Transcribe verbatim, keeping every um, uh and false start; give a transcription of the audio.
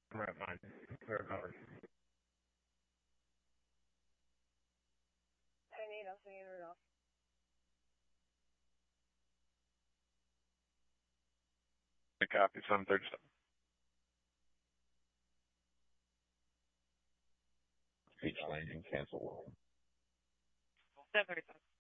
I'm right behind you. Clear cover. ten eight, I'll swing it right off. Copy, seven thirty-seven. Beach landing, cancel. seven thirty-seven.